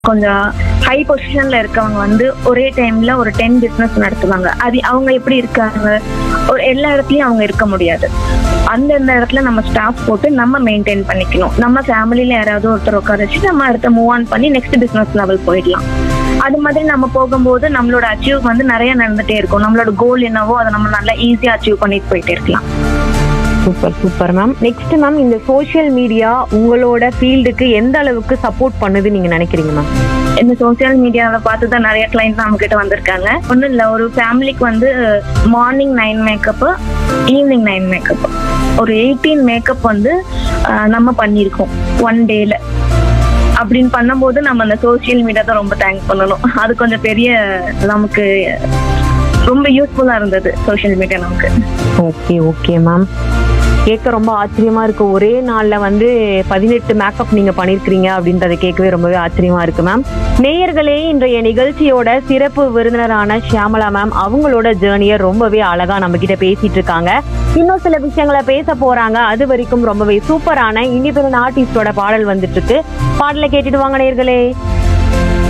கொஞ்சம் ஹை பொசிஷன்ல இருக்கவங்க வந்து ஒரே டைம்ல ஒரு 10 பிசினஸ் நடத்துவாங்க. அது அவங்க எப்படி இருக்காங்க, ஒரு எல்லா இடத்துலயும் அவங்க இருக்க முடியாது. அந்தந்த இடத்துல நம்ம ஸ்டாஃப் போட்டு நம்ம மெயின்டைன் பண்ணிக்கணும். நம்ம ஃபேமிலியில யாராவது ஒருத்தர் உட்கார வச்சு நம்ம அடுத்த மூவ் ஆன் பண்ணி நெக்ஸ்ட் பிசினஸ் லெவல் போயிடலாம். அது மாதிரி நம்ம போகும்போது நம்மளோட அச்சீவ் வந்து நிறைய நடந்துட்டே இருக்கும். நம்மளோட கோல் என்னவோ அதை நம்ம நல்லா ஈஸியா அச்சீவ் பண்ணிட்டு போயிட்டே இருக்கலாம். Super super ma'am. Next ma'am, இந்த சோஷியல் மீடியா உங்களோட ஃபீல்டுக்கு எந்த அளவுக்கு சப்போர்ட் பண்ணுது நீங்க நினைக்கிறீங்க மேம்? இந்த சோசியல் மீடியாவை பார்த்து தான் நிறைய கிளைண்ட் நம்ம கிட்ட வந்திருக்காங்க. ஒன்றும் இல்லை, ஒரு ஃபேமிலிக்கு வந்து மார்னிங் 9 மேக்கப், ஈவினிங் 9 மேக்கப், ஒரு 18 மேக்கப் வந்து நம்ம பண்ணியிருக்கோம் ஒன் டேல. அப்படின்னு பண்ணும்போது நம்ம அந்த சோசியல் மீடியா தான் ரொம்ப தேங்க் பண்ணணும். அது கொஞ்சம் பெரிய நமக்கு ரொம்ப யூஸ்ஃபுல்லா இருந்தது சோஷியல் மீடியா நமக்கு. ஓகே ஓகே மேம், கேட்க ரொம்ப ஆச்சரியமா இருக்கு. ஒரே நாள்ல வந்து 18 மேக்கப் நீங்க பண்ணிருக்கீங்க அப்படின்றத கேட்கவே ரொம்பவே ஆச்சரியமா இருக்கு மேம். நேயர்களே, இன்றைய நிகழ்ச்சியோட சிறப்பு விருந்தினரான ஷியாமளா மேம் அவங்களோட ஜேர்னியை ரொம்பவே அழகா நம்ம கிட்ட பேசிட்டு இருக்காங்க. இன்னும் சில விஷயங்களை பேச போறாங்க. அது வரைக்கும் ரொம்பவே சூப்பரான இண்டிபெண்டன்ட் ஆர்டிஸ்டோட பாடல் வந்துட்டு இருக்கு. பாடலை கேட்டுட்டு வாங்க நேயர்களே.